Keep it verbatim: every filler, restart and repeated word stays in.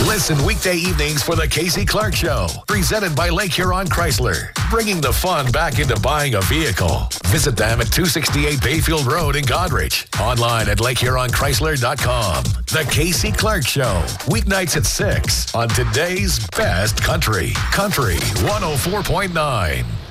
Listen weekday evenings for the Casey Clark Show, presented by Lake Huron Chrysler, bringing the fun back into buying a vehicle. Visit them at two sixty-eight Bayfield Road in Goderich. Online at lake huron chrysler dot com. The Casey Clark Show, weeknights at six on today's best country. Country one oh four point nine.